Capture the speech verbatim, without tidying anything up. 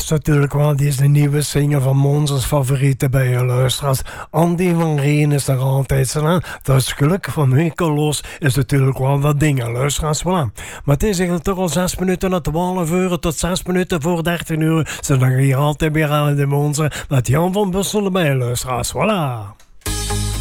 is natuurlijk wel deze nieuwe zinger van Monzes favoriete bij je luisteraars. Andy van Reen is er altijd zo. Dus gelukkig van Winkeloos is natuurlijk wel dat ding, luisteraars. Voilà. Maar het is eigenlijk toch al zes minuten na twaalf uur tot zes minuten voor dertien uur. Zodat je hier altijd weer aan de Monzen met Jan van Bussel bij je luisteraars. Voilà.